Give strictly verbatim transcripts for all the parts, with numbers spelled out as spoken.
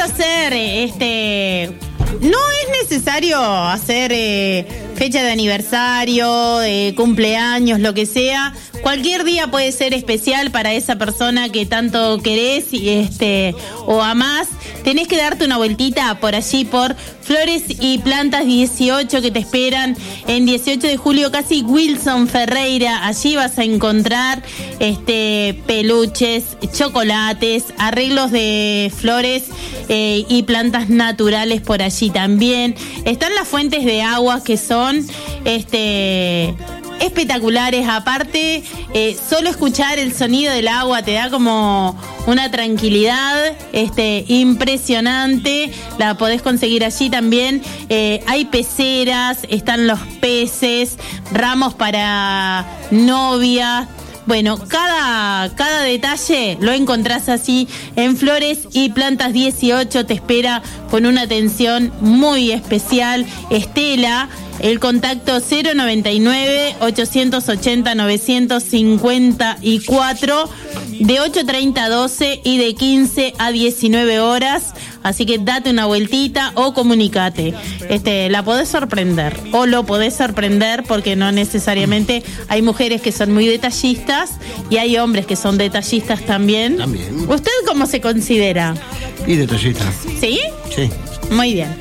hacer este... No es necesario hacer eh, fecha de aniversario, eh, cumpleaños, lo que sea. Cualquier día puede ser especial para esa persona que tanto querés y este o amás. Tenés que darte una vueltita por allí, por Flores y Plantas dieciocho, que te esperan en dieciocho de julio, casi Wilson Ferreira. Allí vas a encontrar este peluches, chocolates, arreglos de flores eh, y plantas naturales por allí también. Están las fuentes de agua que son este espectaculares. Aparte, eh, solo escuchar el sonido del agua te da como una tranquilidad este impresionante. La podés conseguir allí también. Eh, hay peceras, están los peces, ramos para novias. Bueno, cada, cada detalle lo encontrás así en Flores y Plantas dieciocho. Te espera con una atención muy especial. Estela, el contacto cero noventa y nueve, ochocientos ochenta, novecientos cincuenta y cuatro, de ocho treinta a doce y de quince a diecinueve horas. Así que date una vueltita o comunicate. Este, la podés sorprender o lo podés sorprender, porque no necesariamente hay mujeres que son muy detallistas y hay hombres que son detallistas también. También. ¿Usted cómo se considera? Y detallista. ¿Sí? Sí. Muy bien.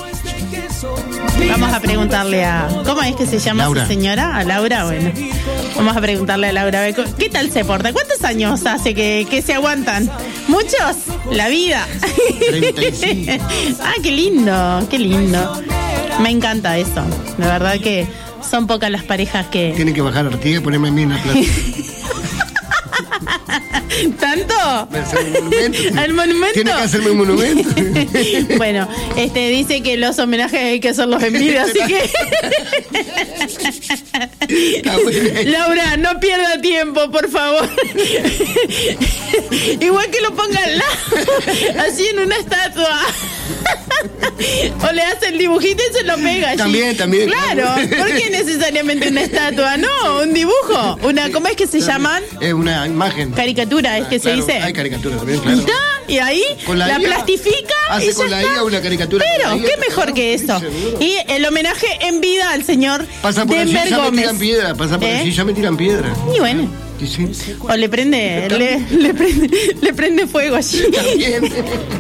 Vamos a preguntarle a... ¿Cómo es que se llama Laura. su señora? A Laura, bueno. Vamos a preguntarle a Laura. ¿Qué tal se porta? ¿Cuántos años hace que, que se aguantan? ¿Muchos? La vida. treinta y cinco. Ah, qué lindo, qué lindo. Me encanta eso. La verdad que son pocas las parejas que... Tiene que bajar Artigas y ponerme a mí en la plaza. ¿Tanto? El monumento. ¿Al monumento? Tiene que hacerme un monumento. Bueno, este dice que los homenajes hay que hacerlos en vida, así que... Laura, no pierda tiempo, por favor. Igual que lo ponga al lado, así en una estatua. O le hace el dibujito y se lo pega allí. También, también. Claro, ¿por qué necesariamente una estatua? No, un dibujo. Una, ¿cómo es que se llaman? Es una imagen. Caricatura, es que Claro, se dice. hay caricatura también, claro. ¿Y está? Y ahí Con la la, I A, plastifica hace y ya con la está. I A una caricatura Pero, con la I A. ¿qué mejor que eso? Seguro. Y el homenaje en vida al señor Pasa por allí, Denver ya me Gómez. tiran piedra. Pasa por ¿Eh? allí, ya me tiran piedra. Y bueno, Sí, sí. o le prende, le, le prende, le prende fuego allí. También.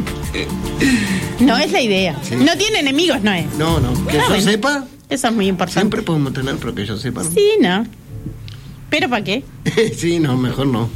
No es la idea. Sí. No tiene enemigos, no es. No, no. Que Ah, yo bueno. sepa, Eso es muy importante. siempre podemos tener, pero que yo sepa, ¿no? Sí, no. ¿Pero para qué? Sí, no, mejor no.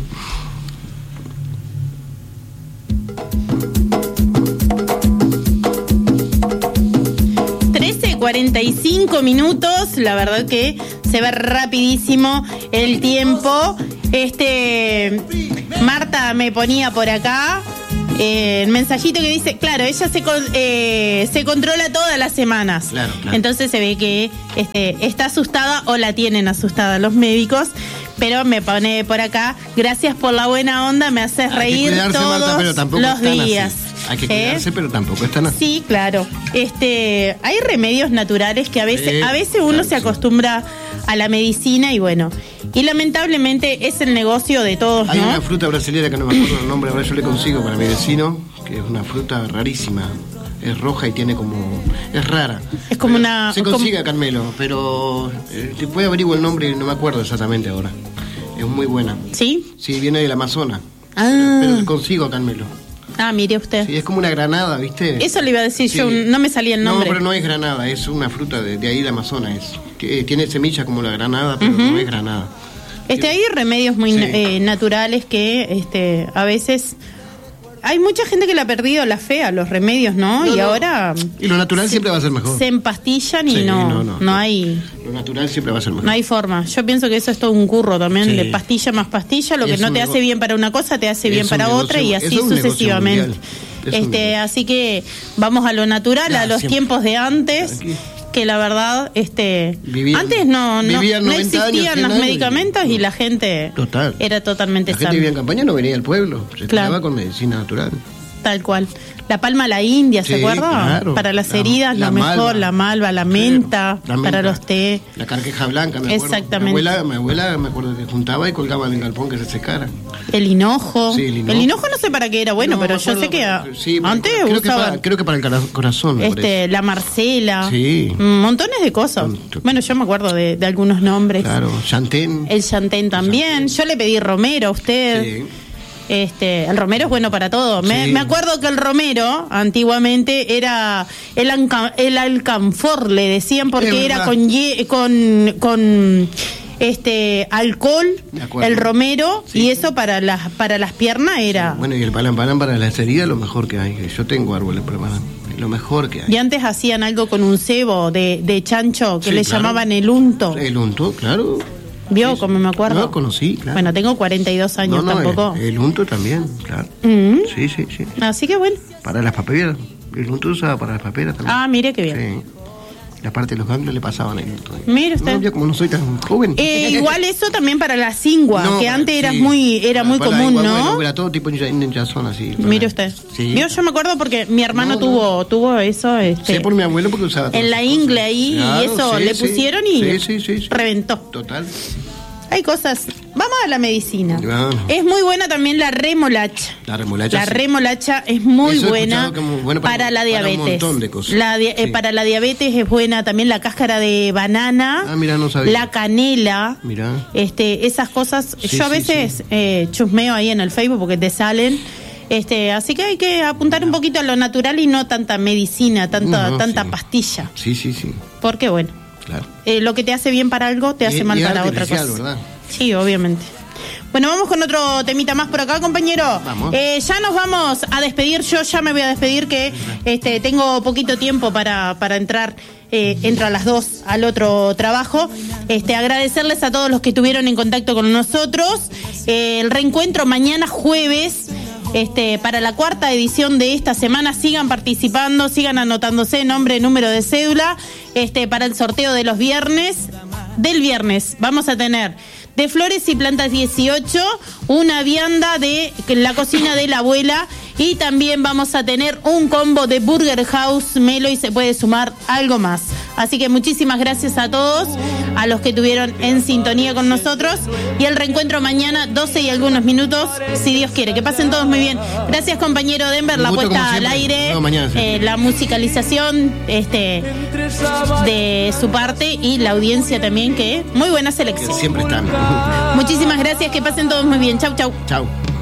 trece cuarenta y cinco minutos, la verdad que se va rapidísimo el tiempo. Este, Marta me ponía por acá eh, el mensajito que dice, claro, ella se con- eh, se controla todas las semanas. Claro, claro. Entonces se ve que este, está asustada o la tienen asustada los médicos. Pero me pone por acá, gracias por la buena onda, me haces Hay que reír cuidarse, todos Marta, pero tampoco los están así. días. Hay que ¿Eh? cuidarse, pero tampoco están así. Sí, claro. Este, hay remedios naturales que a veces, Sí, a veces uno claro, se sí. acostumbra a la medicina y bueno, y lamentablemente es el negocio de todos, Hay ¿no? una fruta brasileña que no me acuerdo el nombre, ahora yo le consigo para mi vecino, que es una fruta rarísima. Es roja y tiene como... Es rara. Es como Pero una- Se como- consigue acá en Melo, pero... Eh, después averiguo el nombre y no me acuerdo exactamente ahora. Es muy buena. ¿Sí? Sí, viene del Amazonas. Ah. Pero consigo acá en Melo. Ah, mire usted. Sí, es como una granada, ¿viste? Eso le iba a decir Sí. yo, no me salía el nombre. No, pero no es granada, es una fruta de, de ahí de Amazonas. Es, que, eh, tiene semillas como la granada, pero no es granada. Este, hay remedios muy Sí. eh, naturales que este, a veces... Hay mucha gente que le ha perdido la fe a los remedios, ¿no? No, y no. ahora Y lo natural siempre va a ser mejor. se empastillan y Sí, no, no, no, no. hay... Lo natural siempre va a ser mejor. No hay forma. Yo pienso que eso es todo un curro también, Sí. de pastilla más pastilla. Lo que Es no un te nego- hace bien para una cosa, te hace Es bien un para negocio- otra y es así un negocio sucesivamente. mundial. Es un Este, negocio. así que vamos a lo natural, Ya, a los siempre. tiempos de antes, Tranquilo. que la verdad, este, Vivían- antes no, no, vivían no noventa años, existían cien los años y- medicamentos y la gente Total. era totalmente La gente sana. vivía en campaña, no venía al pueblo. Se Claro. trataba con medicina natural. Tal cual. La palma a la India, ¿se Sí, acuerda? claro. Para las La- heridas, la lo mejor, malva. la malva, la menta, La menta, para los té. La carqueja blanca, me acuerdo. Exactamente. Mi abuela, mi abuela me acuerdo que juntaba y colgaba en el galpón que se secara. El hinojo. Sí, el hinojo. El hinojo no sé para qué era bueno, No, pero me yo acuerdo, sé que pero- sí, me antes acuerdo. creo que, usaban para, creo que para el cara- corazón. me este, parece. la marcela. Sí. mm, Montones de cosas. Ton- ton- Bueno, yo me acuerdo de, de algunos nombres. Claro, chantén. El chantén también. Yo le pedí romero a usted. Sí. Este, el romero es bueno para todo. Me, Sí. me acuerdo que el romero antiguamente era el, anca- el alcanfor, le decían, porque Es era verdad. con, hie- con con este alcohol, Me acuerdo. el romero, Sí. y eso para las para las piernas era. Bueno, y el palan palan para las heridas, lo mejor que hay. Yo tengo árboles preparados. Lo mejor que hay. Y antes hacían algo con un cebo de, de chancho que Sí, le claro. llamaban el unto. El unto, claro. ¿Vio Sí, como me acuerdo? No, conocí, claro. Bueno, tengo cuarenta y dos años, no, no, tampoco. El, el unto también, claro. Mm. Sí, sí, sí. Así que bueno. Para las paperas. El unto usaba para las paperas también. Ah, mire qué bien. Sí. La parte de los ganglios le pasaban el unto. Mire usted. No, yo como no soy tan joven. Eh, igual eso también para la cingua, No, que antes era sí. muy era Para- muy para común, igual, ¿no? Bueno, era todo tipo de hinchazón así. para- Mire usted. Sí. Yo, yo me acuerdo porque mi hermano No, tuvo tuvo eso este, Sé por mi abuelo porque usaba todas en la esas ingle cosas. ahí, Claro, y eso sí, le sí. pusieron y Sí, sí, sí, sí. reventó. Total. Hay cosas. Vamos a la medicina. Bueno. Es muy buena también la remolacha. La remolacha. La sí. remolacha es muy Eso he buena, escuchado que es muy buena para- para la para un diabetes. montón de cosas. La di- eh, Sí. para la diabetes es buena también la cáscara de banana, Ah, mira, no sabía. la canela, Mirá. este, esas cosas. Sí, Yo a sí, veces sí. eh, chusmeo ahí en el Facebook porque te salen. Este, así que hay que apuntar un poquito a lo natural y no tanta medicina, tanta, No, tanta sí. pastilla. Sí, sí, sí. Porque bueno, Claro. eh, lo que te hace bien para algo te hace Y- mal y es para otra artificial, cosa. ¿verdad? Sí, obviamente. Bueno, vamos con otro temita más por acá, compañero. Vamos. Eh, ya nos vamos a despedir. Yo ya me voy a despedir que este, tengo poquito tiempo para, para entrar. Eh, entro a las dos al otro trabajo. Este, agradecerles a todos los que estuvieron en contacto con nosotros. Eh, el reencuentro mañana jueves. Este, para la cuarta edición de esta semana, sigan participando, sigan anotándose nombre, número de cédula, este, para el sorteo de los viernes. Del viernes vamos a tener de Flores y Plantas dieciocho, una vianda de la cocina de la abuela, y también vamos a tener un combo de Burger House Melo, y se puede sumar algo más. Así que muchísimas gracias a todos, a los que estuvieron en sintonía con nosotros, y el reencuentro mañana, doce y algunos minutos, si Dios quiere. Que pasen todos muy bien. Gracias, compañero Denver, la Un gusto, puesta como al siempre. aire, Nos vemos mañana, sí. eh, la musicalización este, de su parte, y la audiencia también, que muy buena Que selección. siempre están. Muchísimas gracias, que pasen todos muy bien. Chau, chau. Chao.